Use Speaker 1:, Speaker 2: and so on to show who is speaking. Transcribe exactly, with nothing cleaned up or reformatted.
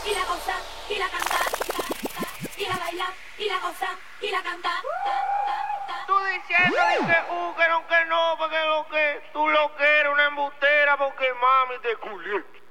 Speaker 1: y la goza, y la canta, y la baila, y la goza, y la canta.
Speaker 2: Tú diciendo que uh, que no, que no, porque lo que tú lo que eres una embustera porque mami te culié.